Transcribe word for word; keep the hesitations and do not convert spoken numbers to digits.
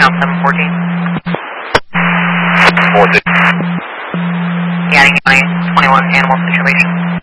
out seven fourteen. four six. Yeah, twenty-one animal situation.